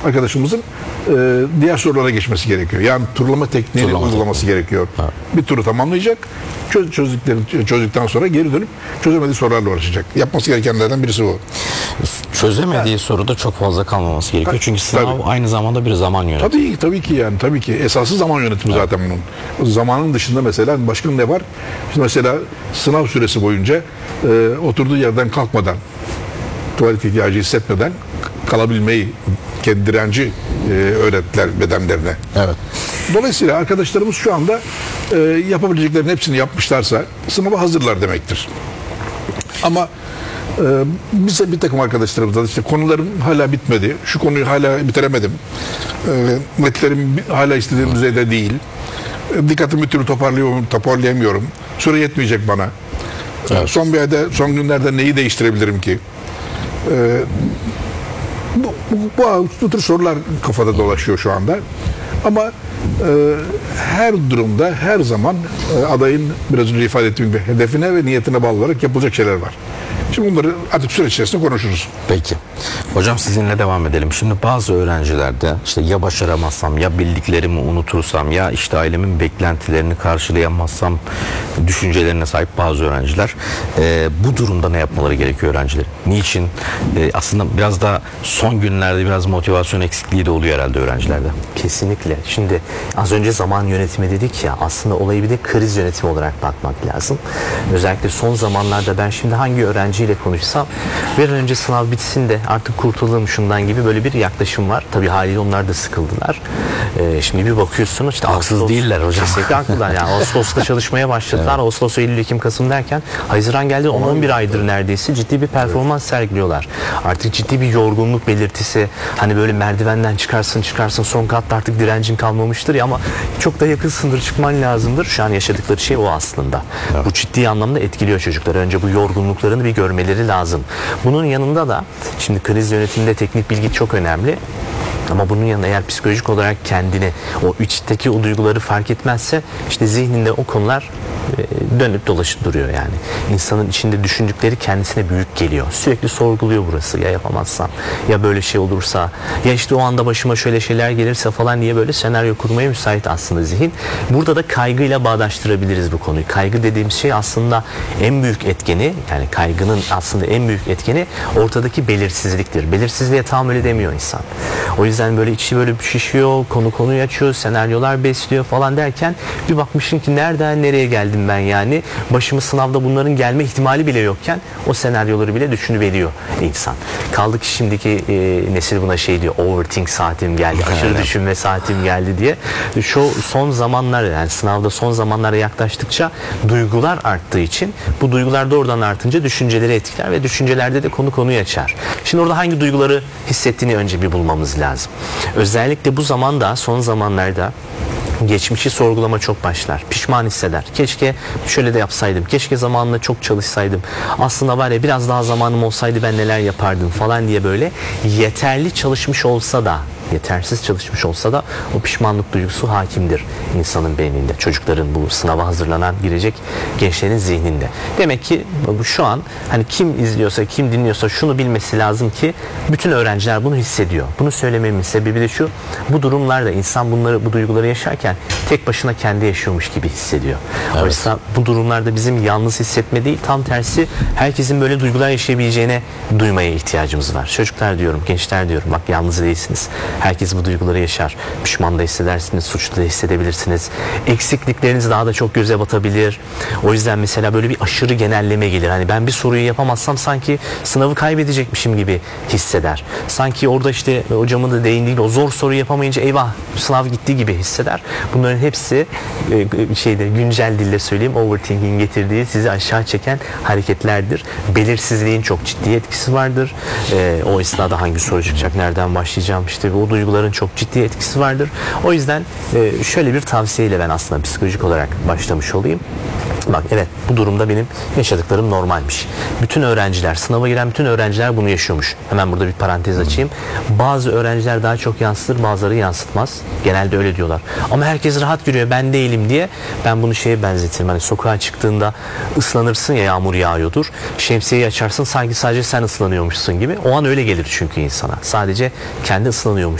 arkadaşımızın diğer sorulara geçmesi gerekiyor. Yani turlama tekniğini uygulaması gerekiyor. Evet. Bir turu tamamlayacak. Çözdükten sonra geri dönüp çözemediği sorularla uğraşacak. Yapması gerekenlerden birisi bu. Çözemediği soruda çok fazla kalmaması gerekiyor. Çünkü sınav aynı zamanda bir zaman yönetimi. Tabii ki. Esası zaman yönetimi zaten bunun. Zamanın dışında mesela başka ne var? Şimdi mesela sınav süresi boyunca oturduğu yerden kalkmadan, tuvalet ihtiyacı hissetmeden kalabilmeyi, kendi direnci öğrettiler bedenlerine. Evet. Dolayısıyla arkadaşlarımız şu anda yapabileceklerin hepsini yapmışlarsa sınava hazırlar demektir. Ama bize bir takım arkadaşlarımızdan işte konularım hala bitmedi, şu konuyu hala bitiremedim, netlerim hala istediğim düzeyde değil, dikkatimi bir türlü toparlayamıyorum, süre yetmeyecek bana, evet. Son günlerde neyi değiştirebilirim ki? Bu tür sorular kafada dolaşıyor şu anda. Ama her durumda, her zaman adayın biraz önce ifade ettiğim gibi hedefine ve niyetine bağlı olarak yapılacak şeyler var. Şimdi bunları artık süreç içerisinde konuşuruz. Peki. Hocam sizinle devam edelim. Şimdi bazı öğrencilerde işte ya başaramazsam, ya bildiklerimi unutursam, ya işte ailemin beklentilerini karşılayamazsam düşüncelerine sahip bazı öğrenciler. Bu durumda ne yapmaları gerekiyor öğrencilerin? Niçin? Aslında biraz da son günlerde biraz motivasyon eksikliği de oluyor herhalde öğrencilerde. Kesinlikle. Şimdi az önce zaman yönetimi dedik ya, aslında olayı bir de kriz yönetimi olarak bakmak lazım. Özellikle son zamanlarda ben şimdi hangi öğrenciyle konuşsam bir an önce sınav bitsin de artık kurtulalım şundan gibi böyle bir yaklaşım var. Tabii haliyle onlar da sıkıldılar. Şimdi bir bakıyorsunuz işte haksız değiller hocam. Kesinlikle haklılar. Yani Ağustos'ta çalışmaya başladılar. Evet. Ağustos, Eylül, Ekim, Kasım derken Haziran geldi, 10-11 aydır neredeyse ciddi bir performans sergiliyorlar. Artık ciddi bir yorgunluk belirtisi, hani böyle merdivenden çıkarsın son katta artık direncin kalmamıştır ya, ama çok da yakınsındır, çıkman lazımdır. Şu an yaşadıkları şey o aslında. Evet. Bu ciddi anlamda etkiliyor çocukları. Önce bu yorgunluklarını bir görmeleri lazım. Bunun yanında da şimdi kriz yönetiminde teknik bilgi çok önemli. Ama bunun yanında eğer psikolojik olarak kendini, o içteki o duyguları fark etmezse işte zihninde o konular dönüp dolaşıp duruyor yani. İnsanın içinde düşündükleri kendisine büyük geliyor. Sürekli sorguluyor burası. Ya yapamazsam, ya böyle şey olursa, ya işte o anda başıma şöyle şeyler gelirse falan diye böyle senaryo kurmaya müsait aslında zihin. Burada da kaygıyla bağdaştırabiliriz bu konuyu. Kaygı dediğimiz şey aslında en büyük etkeni, yani kaygının aslında en büyük etkeni ortadaki belirsizliktir. Belirsizliğe tahammül edemiyor insan. O yüzden böyle içi böyle şişiyor, konuyu açıyor, senaryolar besliyor falan derken bir bakmışsın ki nereden nereye geldim ben yani. Başımı sınavda bunların gelme ihtimali bile yokken o senaryoları bile düşünüveriyor insan. Kaldı ki şimdiki nesil buna şey diyor, overthink saatim geldi, aşırı düşünme saatim geldi diye. Şu son zamanlar, yani sınavda son zamanlara yaklaştıkça duygular arttığı için, bu duygular da oradan artınca düşünceleri etkiler ve düşüncelerde de konuyu açar. Şimdi orada hangi duyguları hissettiğini önce bir bulmamız lazım. Özellikle bu zamanda, son zamanlarda geçmişi sorgulama çok başlar. Pişman hisseder. Keşke şöyle de yapsaydım. Keşke zamanında çok çalışsaydım. Aslında var ya, biraz daha zamanım olsaydı ben neler yapardım falan diye böyle yeterli çalışmış olsa da, yetersiz çalışmış olsa da o pişmanlık duygusu hakimdir insanın beyninde. Çocukların, bu sınava hazırlanan girecek gençlerin zihninde. Demek ki bu şu an hani kim izliyorsa, kim dinliyorsa şunu bilmesi lazım ki bütün öğrenciler bunu hissediyor. Bunu söylememin sebebi de şu: bu durumlarda insan bu duyguları yaşarken tek başına kendi yaşıyormuş gibi hissediyor. Evet. Oysa bu durumlarda bizim yalnız hissetme değil, tam tersi herkesin böyle duygular yaşayabileceğine duymaya ihtiyacımız var. Çocuklar diyorum, gençler diyorum, bak yalnız değilsiniz. Herkes bu duyguları yaşar. Pişman da hissedersiniz, suçlu da hissedebilirsiniz. Eksiklikleriniz daha da çok göze batabilir. O yüzden mesela böyle bir aşırı genelleme gelir. Hani ben bir soruyu yapamazsam sanki sınavı kaybedecekmişim gibi hisseder. Sanki orada işte hocamın da değindiği o zor soruyu yapamayınca eyvah sınav gitti gibi hisseder. Bunların hepsi güncel dille söyleyeyim, overthinking'in getirdiği sizi aşağı çeken hareketlerdir. Belirsizliğin çok ciddi etkisi vardır. O esnada hangi soru çıkacak, nereden başlayacağım, işte o duyguların çok ciddi etkisi vardır. O yüzden şöyle bir tavsiyeyle ben aslında psikolojik olarak başlamış olayım. Bak, evet, bu durumda benim yaşadıklarım normalmiş. Bütün öğrenciler, sınava giren bütün öğrenciler bunu yaşıyormuş. Hemen burada bir parantez açayım. Bazı öğrenciler daha çok yansıtır, bazıları yansıtmaz. Genelde öyle diyorlar. Ama herkes rahat görüyor, ben değilim diye. Ben bunu şeye benzetirim. Hani sokağa çıktığında ıslanırsın ya, yağmur yağıyordur. Şemsiyeyi açarsın, sanki sadece sen ıslanıyormuşsun gibi. O an öyle gelir çünkü insana. Sadece kendi ıslanıyormuş